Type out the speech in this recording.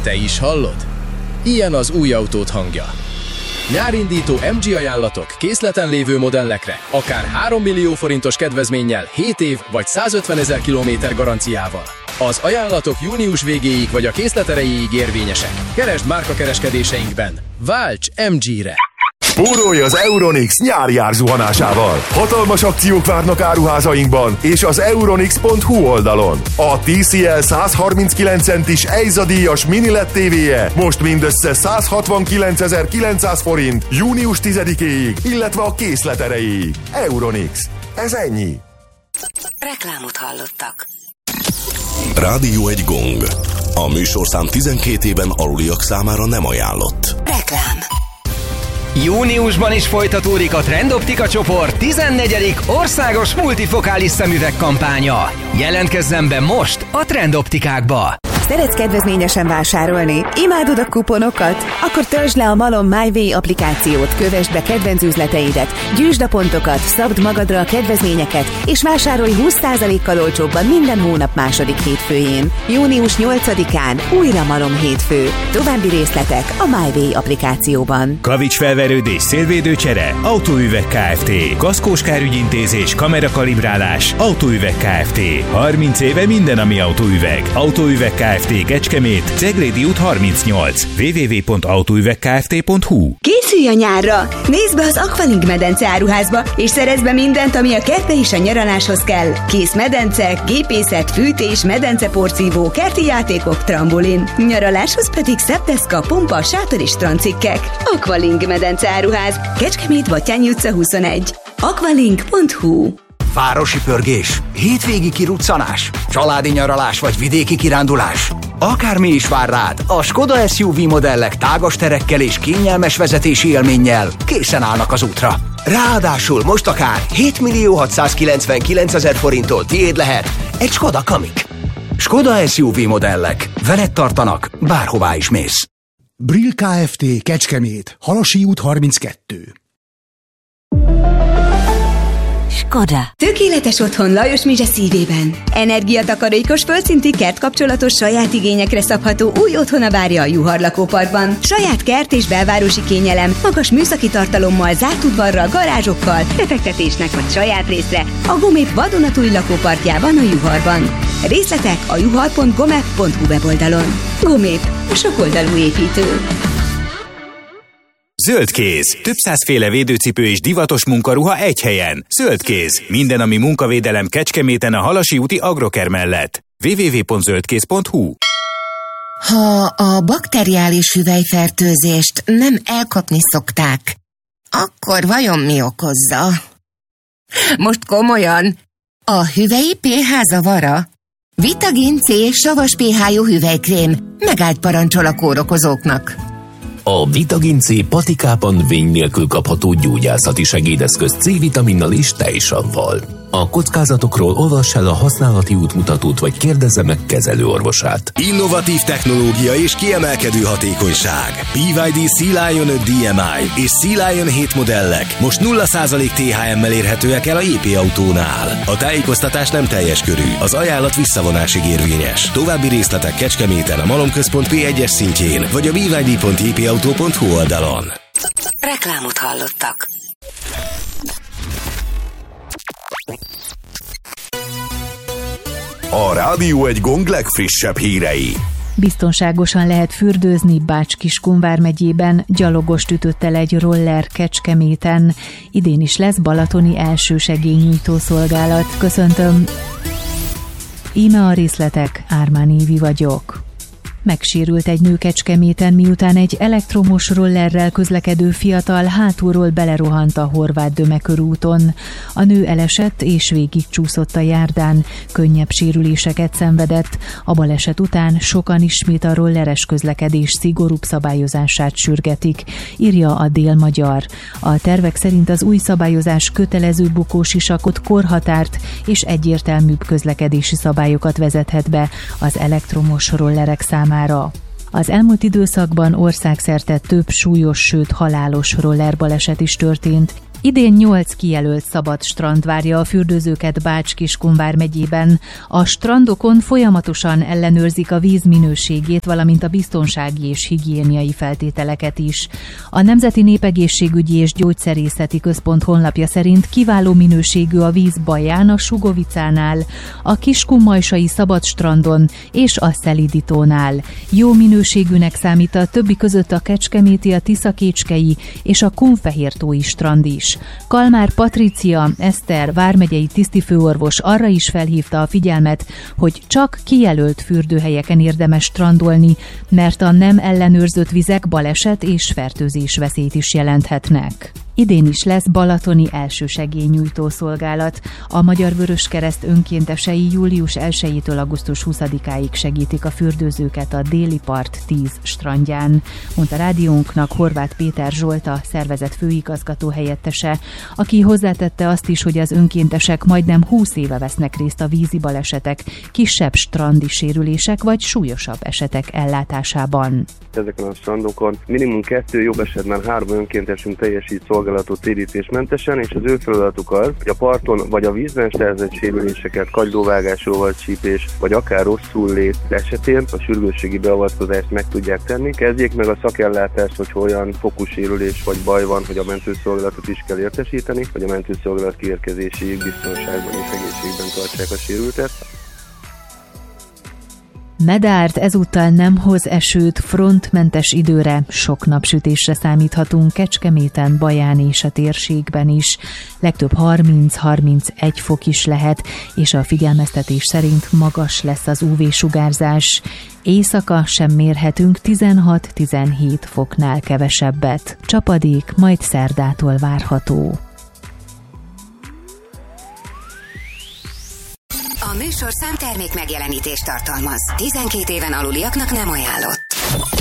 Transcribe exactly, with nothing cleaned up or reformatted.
Te is hallod? Ilyen az új autód hangja. Nyárindító em gé ajánlatok készleten lévő modellekre, akár három millió forintos kedvezménnyel, hét év vagy százötvenezer kilométer garanciával. Az ajánlatok június végéig vagy a készlet erejéig érvényesek. Keresd márkakereskedéseinkben. Válts em gére! Spórolj az Euronics nyári árzuhanásával! Hatalmas akciók várnak áruházainkban és az euronics pont hu oldalon. A té cé el száz harminckilenc centis Eiza díjas mini el é dé tévéje most mindössze százhatvankilencezer-kilencszáz forint június tizedikéig, illetve a készlet erejéig. Euronics. Ez ennyi. Reklámot hallottak. Rádió egy gong. A műsorszám tizenkét éven aluliak számára nem ajánlott. Reklám. Júniusban is folytatódik a Trendoptika csoport tizennegyedik országos multifokális szemüveg kampánya. Jelentkezzen be most a Trendoptikákba! Szeretsz kedvezményesen vásárolni? Imádod a kuponokat? Akkor töltsd le a Malom MyWay applikációt, kövesd be kedvenc üzleteidet, gyűjtsd a pontokat, szabd magadra a kedvezményeket, és vásárolj húsz százalékkal olcsóbban minden hónap második hétfőjén. június nyolcadikán újra Malom hétfő. További részletek a MyWay applikációban. Kavics felverődés, szélvédőcsere, Autóüveg Kft. Kaszkós kárügyintézés, kamerakalibrálás, Autóüveg Kft. harminc éve minden, ami autóüveg. Autóüveg Kft. Kecskemét, Ceglédi út harmincnyolc, double-u double-u double-u pont autóüvegkft pont hu. Készülj a nyárra! Nézd be az Aqualink medence áruházba, és szerezd be mindent, ami a kertre és a nyaraláshoz kell. Kész medence, gépészet, fűtés, medenceporszívó, kerti játékok, trambolin. Nyaraláshoz pedig szepdeszka, pompa, sátor és strandcikkek. Aqualink medence áruház, Kecskemét, Batthyány utca huszonegy. aqualink pont hu. Városi pörgés, hétvégi kiruccanás, családi nyaralás vagy vidéki kirándulás. Akármi is vár rád, a Skoda es u vé modellek tágas terekkel és kényelmes vezetési élménnyel készen állnak az útra. Ráadásul most akár hétmillió hatszázkilencvenkilencezer forinttól tiéd lehet egy Skoda Kamiq. Skoda es u vé modellek, veled tartanak, bárhová is mész. Brill Kft. Kecskemét, Halasi út harminckettő. Skoda. Tökéletes otthon Lajos Mizse szívében. Energiatakarékos, földszinti kertkapcsolatos, saját igényekre szabható új otthona várja a Juhar lakóparkban. Saját kert és belvárosi kényelem, magas műszaki tartalommal, zárt udvarral, garázsokkal, befektetésnek vagy saját részre a Gomép vadonatúj lakóparkjában a Juharban. Részletek a juhar pont gomep pont hu weboldalon. Gomép, a sokoldalú építő. Zöldkéz. Több százféle védőcipő és divatos munkaruha egy helyen. Zöldkéz. Minden, ami munkavédelem Kecskeméten a Halasi úti Agroker mellett. double-u double-u double-u pont zöldkéz pont hu. Ha a bakteriális hüvelyfertőzést nem elkapni szokták, akkor vajon mi okozza? Most komolyan, a hüvelyi pé há zavara? Vitagin C savas pé há-jú hüvelykrém megállt parancsol a kórokozóknak. A Vitagin C patikában vény nélkül kapható gyógyászati segédeszköz C-vitaminnal és tejsavval. A kockázatokról olvass el a használati útmutatót, vagy kérdezze meg kezelőorvosát. Innovatív technológia és kiemelkedő hatékonyság. bé vé dé Sea Lion öt dé em i és Sea Lion hét modellek most nulla százalék té há em-mel érhetőek el a jé pé Autónál. A tájékoztatás nem teljes körű, az ajánlat visszavonásig érvényes. További részletek Kecskeméten a Malom Központ pé egyes szintjén, vagy a bé vé dé pont jé pé autó pont hu oldalon. Reklámot hallottak. A Rádió egy gong legfrissebb hírei. Biztonságosan lehet fürdőzni Bács-Kiskun vármegyében, gyalogos ütötte le egy roller Kecskeméten. Idén is lesz balatoni elsősegélynyújtó szolgálat. Köszöntöm! Íme a részletek, Ármán Évi vagyok. Megsérült egy nő Kecskeméten, miután egy elektromos rollerrel közlekedő fiatal hátulról belerohant a Horváth-Döme körúton. A nő elesett és végigcsúszott a járdán, könnyebb sérüléseket szenvedett. A baleset után sokan ismét a rolleres közlekedés szigorúbb szabályozását sürgetik, írja a Dél-Magyar. A tervek szerint az új szabályozás kötelező bukósisakot, korhatárt és egyértelműbb közlekedési szabályokat vezethet be az elektromos rollerek számára. Az elmúlt időszakban országszerte több súlyos, sőt halálos rollerbaleset is történt. Idén nyolc kijelölt szabad strand várja a fürdőzőket Bács-Kiskun megyében. A strandokon folyamatosan ellenőrzik a víz minőségét, valamint a biztonsági és higiéniai feltételeket is. A Nemzeti Népegészségügyi és Gyógyszerészeti Központ honlapja szerint kiváló minőségű a víz Baján, a Sugovicánál, a Kiskunmajsai szabad strandon és a Szelidítónál. Jó minőségűnek számít a többi között a Kecskeméti, a Tiszakécskei és a Kunfehértói strand is. Kalmár Patricia Eszter vármegyei tisztifőorvos arra is felhívta a figyelmet, hogy csak kijelölt fürdőhelyeken érdemes strandolni, mert a nem ellenőrzött vizek baleset és fertőzés veszélyt is jelenthetnek. Idén is lesz balatoni elsősegélynyújtó szolgálat. A Magyar Vöröskereszt önkéntesei július elsejétől augusztus huszadikáig segítik a fürdőzőket a Déli Part tíz strandján, mondta rádiónknak Horváth Péter Zsolt, a szervezet főigazgató helyettese, aki hozzátette azt is, hogy az önkéntesek majdnem húsz éve vesznek részt a vízi balesetek, kisebb strandi sérülések vagy súlyosabb esetek ellátásában. Ezeken a strandokon minimum kettő, jobb esetben három önkéntesünk teljesít szolgálatot térítésmentesen, és az ő feladatuk az, hogy a parton vagy a vízben szerzett sérüléseket, kagylóvágás, csípés, vagy akár rosszul lét esetén a sürgősségi beavatkozást meg tudják tenni. Kezdjék meg a szakellátást, hogy olyan fokú sérülés vagy baj van, hogy a mentőszolgálatot is kell értesíteni, hogy a mentőszolgálat kiérkezéséig biztonságban és egészségben tartsák a sérültet. Medárt ezúttal nem hoz esőt, frontmentes időre, sok napsütésre számíthatunk Kecskeméten, Baján és a térségben is. Legtöbb harminc-harmincegy fok is lehet, és a figyelmeztetés szerint magas lesz az ú vé-sugárzás. Éjszaka sem mérhetünk tizenhat-tizenhét foknál kevesebbet. Csapadék majd szerdától várható. A műsorszám termék megjelenítést tartalmaz. tizenkét éven aluliaknak nem ajánlott.